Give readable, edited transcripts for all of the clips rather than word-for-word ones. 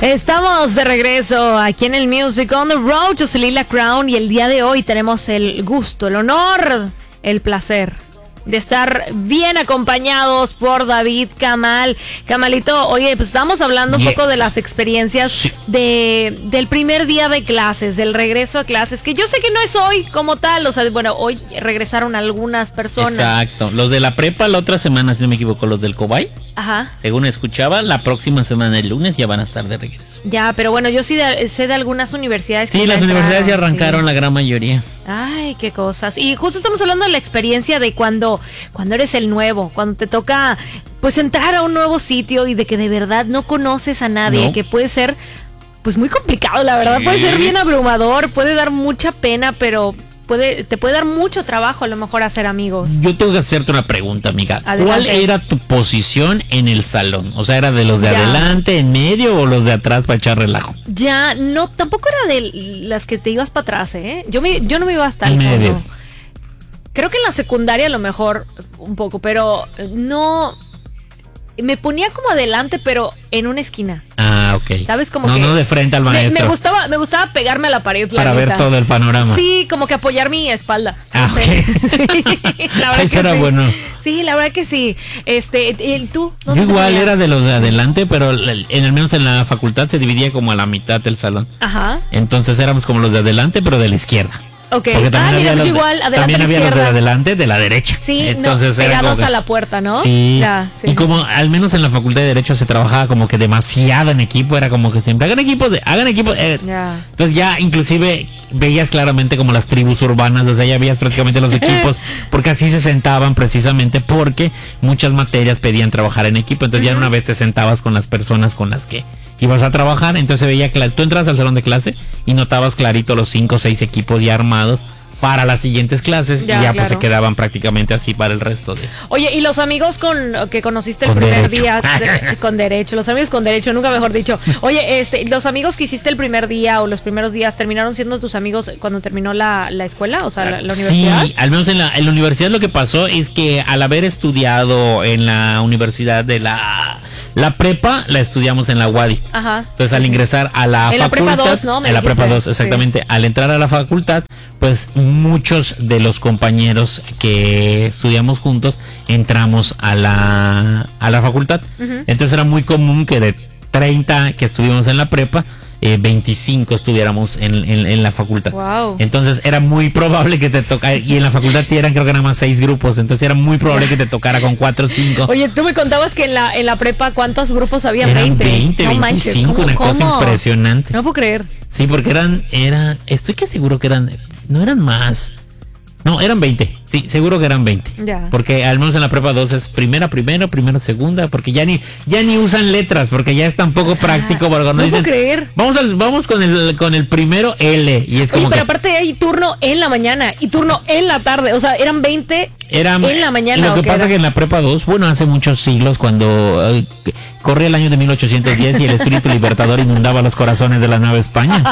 Estamos de regreso aquí en el Music on the Road. Yo soy Lila Crown y el día de hoy tenemos el gusto, el honor, el placer de estar bien acompañados por David Camal. Camalito, oye, pues estamos hablando un poco de las experiencias del primer día de clases, del regreso a clases, que yo sé que no es hoy como tal, o sea, bueno, hoy regresaron algunas personas. Exacto, los de la prepa la otra semana, si no me equivoco, los del Cobay. Ajá. Según escuchaba, la próxima semana, el lunes, ya van a estar de regreso. Ya, pero bueno, yo sí sé de algunas universidades. Sí, las universidades ya arrancaron, la gran mayoría. Ay, qué cosas. Y justo estamos hablando de la experiencia de cuando eres el nuevo, cuando te toca pues entrar a un nuevo sitio y de que de verdad no conoces a nadie, que puede ser pues muy complicado, la verdad, puede ser bien abrumador, puede dar mucha pena, pero te puede dar mucho trabajo a lo mejor hacer amigos. Yo tengo que hacerte una pregunta, amiga. Adelante. ¿Cuál era tu posición en el salón? O sea, ¿era de los de adelante, en medio o los de atrás para echar relajo? Ya, no, tampoco era de las que te ibas para atrás, ¿eh? Yo no me iba hasta el medio. fondo. Creo que en la secundaria a lo mejor un poco, pero no... Me ponía como adelante, pero en una esquina. Ah, ok. ¿Sabes? Como no, que no de frente al maestro. Me gustaba pegarme a la pared. Para ver todo el panorama. Sí, como que apoyar mi espalda. Ah, no sé. Sí, la verdad eso era sí. bueno. Sí, la verdad que sí. ¿Tú? Yo igual era de los de adelante, pero al menos en la facultad se dividía como a la mitad del salón. Ajá. Entonces éramos como los de adelante, pero de la izquierda. Ok, porque también había igual, adelante también había los de adelante, de la derecha. Sí, entonces pegados a la puerta, ¿no? Sí. Ya, sí. Y como al menos en la facultad de Derecho se trabajaba como que demasiado en equipo, era como que siempre hagan equipo. Ya. Entonces ya inclusive veías claramente como las tribus urbanas, o sea, ya veías prácticamente los equipos, porque así se sentaban precisamente porque muchas materias pedían trabajar en equipo, entonces ya una vez te sentabas con las personas con las que ibas a trabajar, entonces se veía claro, tú entras al salón de clase y notabas clarito los 5 o 6 equipos ya armados para las siguientes clases, y ya claro, pues se quedaban prácticamente así para el resto de... Oye, ¿y los amigos que conociste el primer día con derecho? Los amigos con derecho, nunca mejor dicho. Oye, los amigos que hiciste el primer día o los primeros días, ¿terminaron siendo tus amigos cuando terminó la escuela? O sea, la universidad. Sí, al menos en la universidad lo que pasó es que al haber estudiado en la universidad de la prepa, la estudiamos en la UADY. Ajá. Entonces al ingresar a la facultad, la prepa 2, ¿no? En la prepa 2, exactamente. Sí. Al entrar a la facultad, pues muchos de los compañeros que estudiamos juntos entramos a la facultad. Entonces era muy común que de 30 que estuvimos en la prepa, 25 estuviéramos en la facultad. Wow. Entonces era muy probable que te tocara, y en la facultad sí eran, creo que eran más 6 grupos, entonces era muy probable que te tocara con 4 o 5. Oye, tú me contabas que en la prepa, ¿cuántos grupos había? Eran 20, no 25, una cosa impresionante. No puedo creer. Sí, porque estoy que seguro que no eran más. No, eran 20. Sí, seguro que eran 20. Ya. Porque al menos en la prepa 2 es primero, segunda, porque ya ni usan letras, porque ya es tan poco práctico, porque no dicen, puedo creer. Vamos con el primero L, y es como. Oye, pero aparte hay turno en la mañana y turno en la tarde, o sea, eran 20 en la mañana. Y lo que pasa que en la prepa 2, bueno, hace muchos siglos, cuando corría el año de 1810 y el espíritu libertador inundaba los corazones de la Nueva España,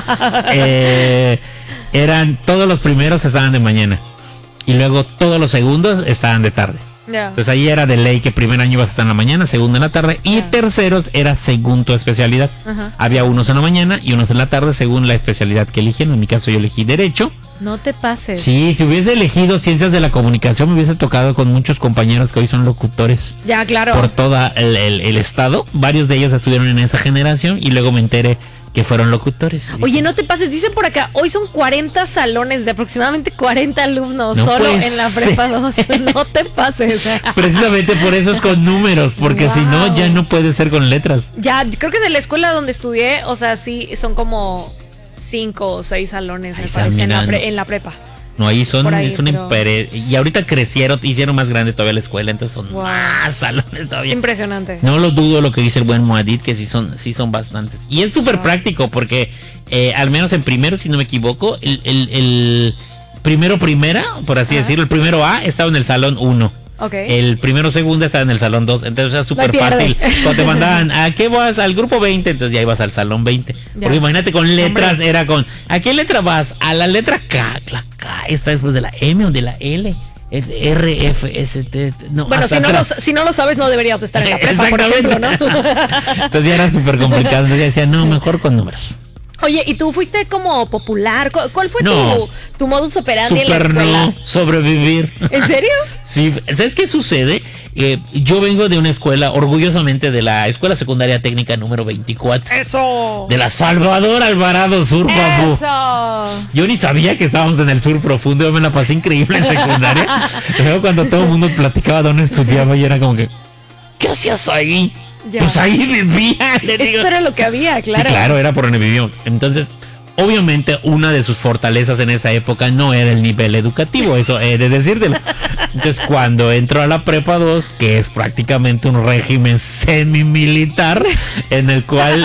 todos los primeros estaban de mañana. Y luego todos los segundos estaban de tarde. Entonces ahí era de ley que primer año ibas a estar en la mañana, segundo en la tarde, y terceros era según tu especialidad. Había unos en la mañana y unos en la tarde según la especialidad que eligieron. En mi caso yo elegí Derecho. No te pases. Sí, si hubiese elegido Ciencias de la Comunicación me hubiese tocado con muchos compañeros que hoy son locutores. Ya, claro. Por todo el estado. Varios de ellos estuvieron en esa generación y luego me enteré que fueron locutores. Oye, no te pases, dicen por acá, hoy son 40 salones de aproximadamente 40 alumnos, no solo en la prepa 2. No te pases. Precisamente por eso es con números, porque si no, ya no puede ser con letras. Ya, creo que de la escuela donde estudié, o sea, sí, son como 5 o 6 salones, me parece, en la prepa. No, ahí y ahorita hicieron más grande todavía la escuela, entonces son más salones todavía. Impresionante. No lo dudo lo que dice el buen Moadit, que sí son bastantes. Y es súper práctico porque al menos en primero, si no me equivoco, el primera, por así decirlo, el primero A estaba en el salón 1. Okay. El primero segundo estaba en el salón 2, entonces era súper fácil. Cuando te mandaban, ¿a qué vas? Al grupo 20, entonces ya ibas al salón 20. Ya. Porque imagínate con letras, era ¿a qué letra vas? A la letra K, la K está después de la M o de la L. RFST. No, bueno, si no lo sabes, no deberías de estar en la prepa, por ejemplo, ¿no? Entonces ya era súper complicado. Entonces decía, no, mejor con números. Oye, ¿y tú fuiste como popular? ¿Cuál fue tu modus operandi en la escuela? No, sobrevivir. ¿En serio? Sí, ¿sabes qué sucede? Yo vengo de una escuela, orgullosamente, de la Escuela Secundaria Técnica número 24. ¡Eso! De la Salvador Alvarado Sur, papu. ¡Eso! Yo ni sabía que estábamos en el sur profundo, yo me la pasé increíble en secundaria. Luego cuando todo el mundo platicaba dónde estudiaba, y era como que, ¿qué hacías ahí? Ya. Pues ahí vivía. Esto era lo que había, claro. Sí, claro, era por donde vivíamos. Entonces, obviamente, una de sus fortalezas en esa época no era el nivel educativo, eso he de decírtelo. Entonces, cuando entro a la prepa 2, que es prácticamente un régimen semi-militar, en el cual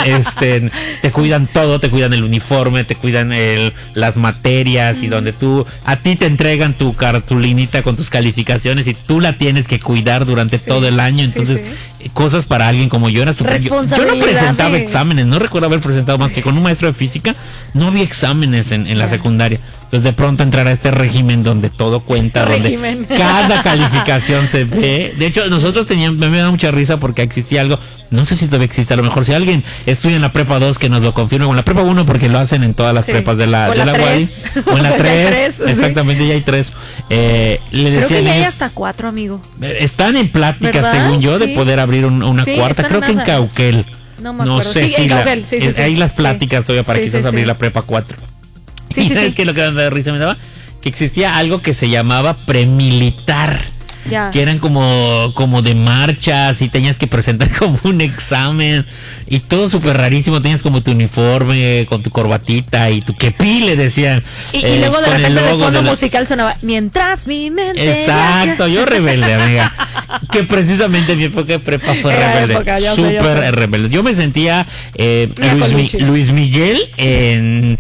te cuidan todo, te cuidan el uniforme, te cuidan las materias, y donde a ti te entregan tu cartulinita con tus calificaciones y tú la tienes que cuidar durante todo el año. Entonces, cosas para alguien como yo era súper... Yo no presentaba exámenes, no recuerdo haber presentado más que con un maestro de física. No había exámenes en la secundaria. Entonces de pronto entrar a este régimen donde todo cuenta, donde cada calificación se ve. De hecho, nosotros me da mucha risa porque existía algo, no sé si todavía existe, a lo mejor si alguien estudia en la prepa 2 que nos lo confirme, o en la prepa 1 porque lo hacen en todas las prepas de la UADY, o en la 3, exactamente, ya hay 3. Le decía, creo que ya hay hasta 4, amigo. Están en plática, según yo, de poder abrir una cuarta, creo que en Cauquel. No sé si hay las pláticas todavía para quizás abrir la prepa 4. Sí. Que lo que de risa me daba, que existía algo que se llamaba premilitar. Ya. Que eran como de marchas y tenías que presentar como un examen y todo súper rarísimo. Tenías como tu uniforme con tu corbatita y tu kepi, le decían. Y luego de repente de fondo musical sonaba Mientras mi mente. Exacto, yo rebelde, amiga. Que precisamente en mi época de prepa fue rebelde. Súper rebelde. Yo me sentía Luis Miguel en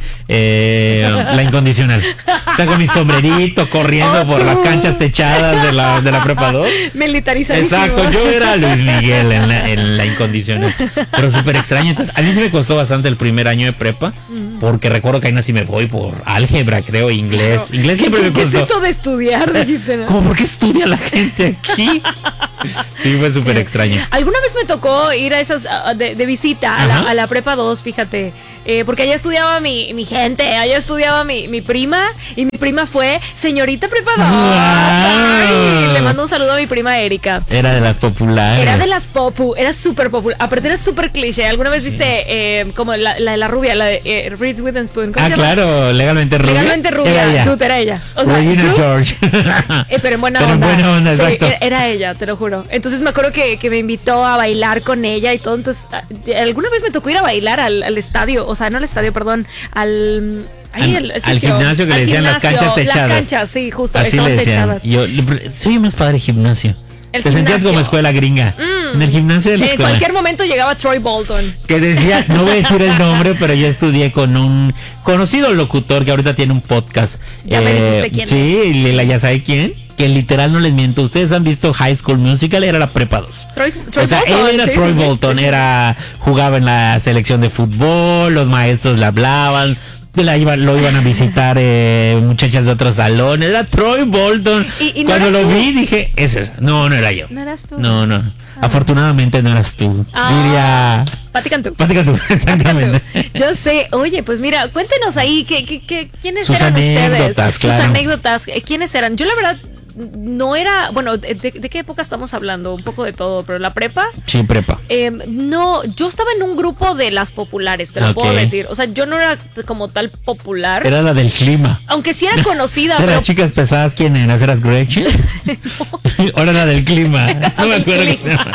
La Incondicional. O sea, con mi sombrerito corriendo por las canchas techadas de la prepa 2. Militarizadísimo. Exacto, yo era Luis Miguel en la Incondicional. Pero súper extraño. Entonces, a mí sí me costó bastante el primer año de prepa, porque recuerdo que ahí sí me voy por álgebra, creo, inglés. Claro. Inglés siempre me costó. ¿Qué es esto de estudiar? Dijiste, ¿no? ¿Cómo por qué estudia la gente aquí? Sí, fue súper extraño. Alguna vez me tocó ir a esas de visita a la prepa 2, fíjate. Porque allá estudiaba mi gente, allá estudiaba mi prima, y mi prima fue señorita prepa 2. Ay, le mando un saludo a mi prima Erika. Era de las populares. Era de las era súper popular. Aparte era súper cliché. ¿Alguna vez viste como la rubia, la de Reese Witherspoon? Claro, legalmente rubia. Legalmente rubia, era ella. O sea, George. Pero en buena onda. Sí, era ella, te lo juro. Entonces me acuerdo que me invitó a bailar con ella y todo. Entonces, alguna vez me tocó ir a bailar al estadio. O sea, no al estadio, perdón, al gimnasio que le decían las canchas techadas. Las canchas, sí, justo, así estaban le decían. techadas. Soy más padre gimnasio. Te sentías como escuela gringa. En el gimnasio de la escuela. En cualquier momento llegaba Troy Bolton. Que decía, no voy a decir el nombre, pero yo estudié con un conocido locutor que ahorita tiene un podcast. Ya me dijiste quién es. Sí, ya sabe quién. Que literal, no les miento, ustedes han visto High School Musical, era la prepa 2. Troy o sea, Bolton, él era Troy Bolton, jugaba en la selección de fútbol, los maestros le hablaban, lo iban a visitar muchachas de otros salones, era Troy Bolton. ¿Y cuando lo vi dije, es esa. No era yo. No eras tú. No. Afortunadamente no eras tú. Diría Pati Cantú, exactamente. Yo sé. Oye, pues mira, cuéntenos ahí quiénes sus eran anécdotas, ustedes. claro. Sus anécdotas, quiénes eran. Yo la verdad no era, bueno, ¿de qué época estamos hablando? Un poco de todo, pero la prepa. Sí, prepa. No, yo estaba en un grupo de las populares, te lo puedo decir. O sea, yo no era como tal popular. Era la del clima. Aunque sí era conocida. ¿De las chicas pesadas quién eras? ¿Eras Gretchen? Ahora la del clima. No me acuerdo que se llama.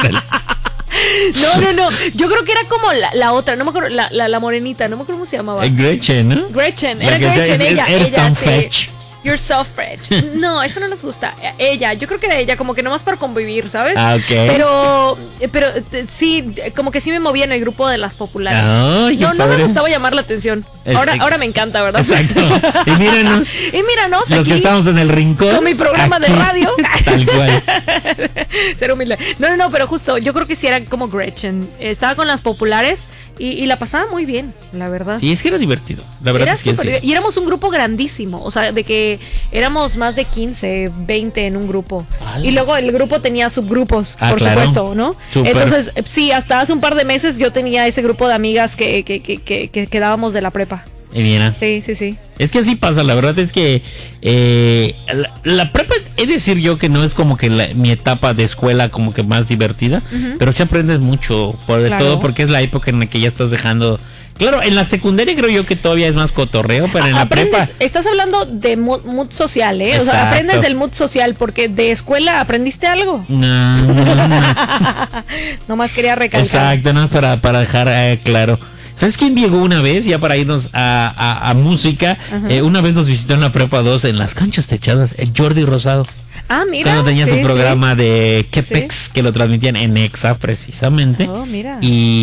No. Yo creo que era como la otra, no me acuerdo, la morenita, no me acuerdo cómo se llamaba. Gretchen, ¿no? Gretchen, era Gretchen, ella. Tan fetch. You're so fresh. No, eso no nos gusta. Ella, yo creo que era ella, como que nomás por convivir, ¿sabes? Ok. Pero sí, como que sí me movía en el grupo de las populares. Ay, no me gustaba llamar la atención. Ahora me encanta, ¿verdad? Exacto. Y míranos. Los aquí, que estamos en el rincón. Con mi programa aquí, de radio. Tal cual. Ser humilde. No, pero justo, yo creo que sí era como Gretchen. Estaba con las populares Y la pasaba muy bien, la verdad. Sí, es que era divertido. La verdad es que sí. Y éramos un grupo grandísimo. O sea, de que éramos más de 15, 20 en un grupo. ¡Hala! Y luego el grupo tenía subgrupos, por supuesto, ¿no? Super. Entonces, sí, hasta hace un par de meses yo tenía ese grupo de amigas que quedábamos de la prepa. Y bien. Sí. Es que así pasa, la verdad es que la prepa, es decir yo que no es como que mi etapa de escuela como que más divertida, pero sí aprendes mucho, por todo porque es la época en la que ya estás dejando. Claro, en la secundaria creo yo que todavía es más cotorreo, pero en la prepa... Estás hablando de mood social, ¿eh? Exacto. O sea, aprendes del mood social, porque de escuela aprendiste algo. No. Nomás quería recalcar. Exacto, no, para dejar claro. ¿Sabes quién llegó una vez? Ya para irnos a música. Una vez nos visitó en la prepa 2 en las canchas techadas, Jordi Rosado. Ah, mira. Cuando tenía su programa de Kepex, que lo transmitían en EXA precisamente. Oh, mira.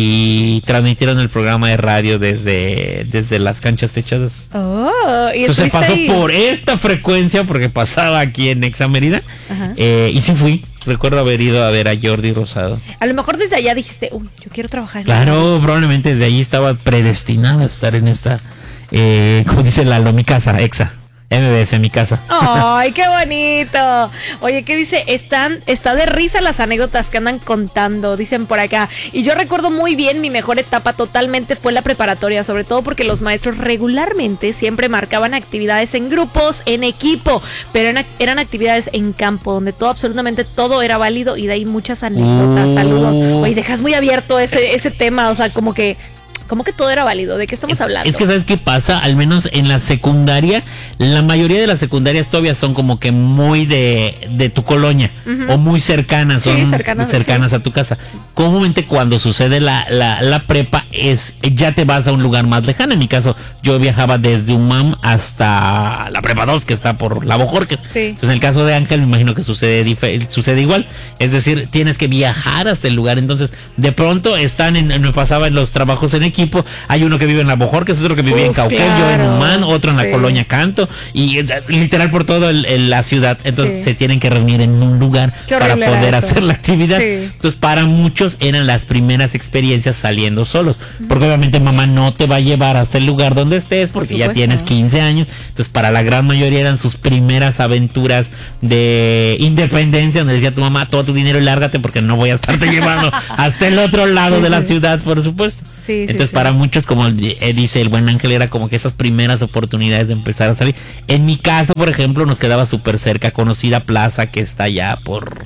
Y transmitieron el programa de radio desde las canchas techadas. Oh, y entonces pasó ahí por esta frecuencia porque pasaba aquí en EXA Mérida. Y sí fui. Recuerdo haber ido a ver a Jordi Rosado. A lo mejor desde allá dijiste, uy, yo quiero trabajar en Claro, probablemente desde allí estaba predestinado a estar en esta, como dice Lalo, mi casa, EXA. MBS, mi casa. ¡Ay, qué bonito! Oye, ¿qué dice? Está de risa las anécdotas que andan contando, dicen por acá. Y yo recuerdo muy bien, mi mejor etapa totalmente fue la preparatoria, sobre todo porque los maestros regularmente siempre marcaban actividades en grupos, en equipo, pero eran actividades en campo, donde absolutamente todo era válido y de ahí muchas anécdotas. Saludos. Oye, dejas muy abierto ese tema, o sea, como que todo era válido. ¿De qué estamos hablando? Es que ¿sabes qué pasa? Al menos en la secundaria, la mayoría de las secundarias todavía son como que muy de tu colonia o muy cercanas, son cercanas a tu casa. Comúnmente cuando sucede la prepa ya te vas a un lugar más lejano. En mi caso, yo viajaba desde UMAM hasta la prepa 2, que está por la Bojorques. Entonces en el caso de Ángel me imagino que sucede igual. Es decir, tienes que viajar hasta el lugar. Entonces de pronto me pasaba en los trabajos en equipo. Hay uno que vive en la Bojorques, otro que vive en Cauquel, yo en Humán, otro en la colonia Canto, y literal por toda la ciudad. Entonces se tienen que reunir en un lugar para poder hacer la actividad. Entonces para muchos eran las primeras experiencias saliendo solos, porque obviamente mamá no te va a llevar hasta el lugar donde estés porque ya tienes 15 años. Entonces para la gran mayoría eran sus primeras aventuras de independencia, donde decía tu mamá, todo tu dinero y lárgate porque no voy a estarte llevando hasta el otro lado de la ciudad, por supuesto. Entonces para muchos, como dice el buen Ángel, era como que esas primeras oportunidades de empezar a salir. En mi caso, por ejemplo, nos quedaba súper cerca, conocida plaza que está allá por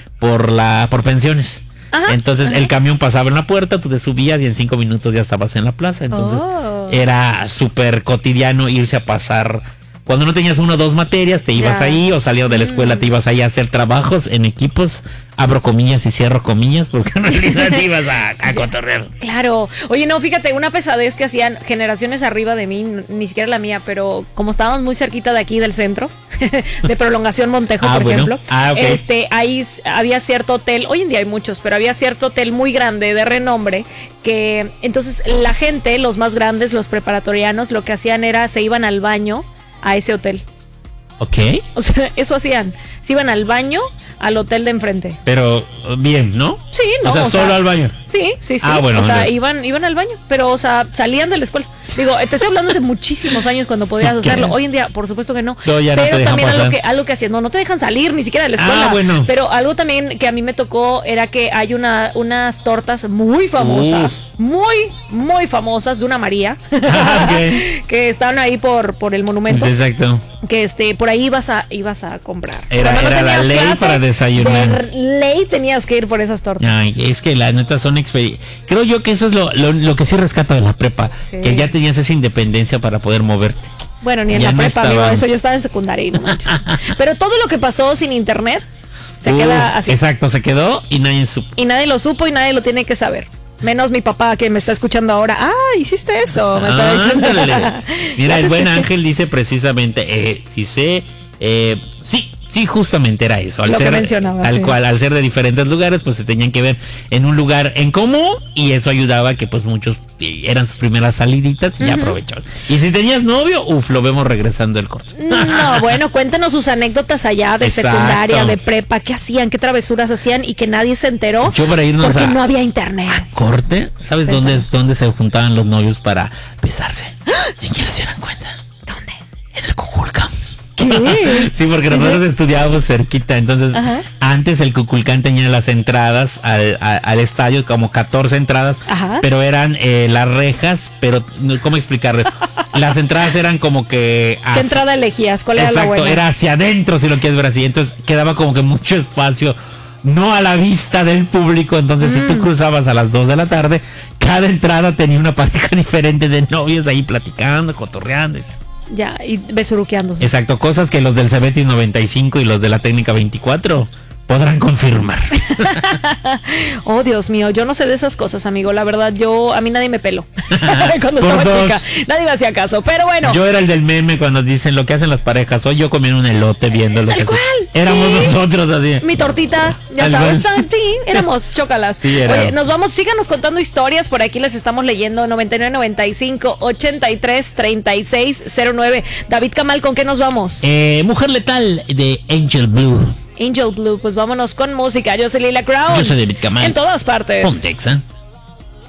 Pensiones. Entonces el camión pasaba en la puerta, tú te subías y en 5 minutos ya estabas en la plaza. Entonces era súper cotidiano irse a pasar. Cuando no tenías 1 o 2 materias, te ibas ahí, o salías de la escuela, te ibas ahí a hacer trabajos en equipos, abro comillas y cierro comillas, porque en realidad te ibas a cotorrear. Claro. Oye, no, fíjate, una pesadez que hacían generaciones arriba de mí, ni siquiera la mía, pero como estábamos muy cerquita de aquí del centro, de Prolongación Montejo, por ejemplo, ahí había cierto hotel, hoy en día hay muchos, pero había cierto hotel muy grande, de renombre, que entonces la gente, los más grandes, los preparatorianos, lo que hacían era, se iban al baño a ese hotel. Ok. O sea, eso hacían. Se iban al baño al hotel de enfrente. Pero bien, ¿no? Sí, no. O sea, solo al baño. Sí. Bueno. O sea, iban al baño, pero, o sea, salían de la escuela. Digo, te estoy hablando hace muchísimos años cuando podías hacerlo. Hoy en día, por supuesto que no. Ya pero no también pasar. algo que hacían, no te dejan salir ni siquiera de la escuela. Bueno. Pero algo también que a mí me tocó era que hay unas tortas muy famosas, muy famosas de una María, que estaban ahí por el monumento. Exacto. Que por ahí ibas a comprar. Era la ley para desayunar. Ley tenías que ir por esas tortas. Ay, es que las netas son creo yo que eso es lo que sí rescata de la prepa, que ya tenías esa independencia para poder moverte. Bueno, ni en la prepa, amigo, eso yo estaba en secundaria y no manches. Pero todo lo que pasó sin internet se queda así. Exacto, se quedó y nadie supo. Y nadie lo supo y nadie lo tiene que saber. Menos mi papá que me está escuchando ahora. Hiciste eso. Me está diciendo. Mira, el buen Ángel dice precisamente, sí, Sí, justamente era eso. Lo que mencionaba, tal sí. cual, al ser de diferentes lugares, pues se tenían que ver en un lugar en común y eso ayudaba a que pues muchos eran sus primeras saliditas y ya aprovechaban. Y si tenías novio, lo vemos regresando el corto. No, bueno, cuéntenos sus anécdotas allá de Exacto. secundaria, de prepa, qué hacían, qué travesuras hacían y que nadie se enteró. Yo para irnos porque a- no había internet. ¿Corte? ¿Sabes dónde se juntaban los novios para besarse? Sin que se dieran cuenta. ¿Dónde? En el Cuculcán. ¿Qué? Sí, porque nosotros estudiábamos cerquita, entonces Ajá. antes el Cuculcán tenía las entradas al estadio, como 14 entradas, Ajá. pero eran las rejas, pero ¿cómo explicarles? Las entradas eran como que... ¿Qué entrada elegías? ¿Cuál era la Exacto, buena? era hacia adentro si lo quieres ver así, entonces quedaba como que mucho espacio, no a la vista del público, entonces si tú cruzabas a las 2 de la tarde, cada entrada tenía una pareja diferente de novios ahí platicando, cotorreando. Ya, y besuruqueándose. Exacto, cosas que los del Cebetis 95 y los de la Técnica 24 podrán confirmar. Oh, Dios mío, yo no sé de esas cosas, amigo. La verdad, a mí nadie me peló cuando Por estaba dos. chica. Nadie me hacía caso, pero bueno. Yo era el del meme cuando dicen lo que hacen las parejas. Hoy yo comí un elote viendo lo Tal que hacen. cual, Éramos sí. nosotros así. Mi tortita, ya Tal sabes, cual. sí, éramos chócalas. Sí, era. Oye, nos vamos, síganos contando historias, por aquí les estamos leyendo 9995-833609. David Camal, ¿con qué nos vamos? Mujer Letal de Angel Blue. Angel Blue, pues vámonos con música. Yo soy Lila Crown. Yo soy David Camal. En todas partes. Pontexa.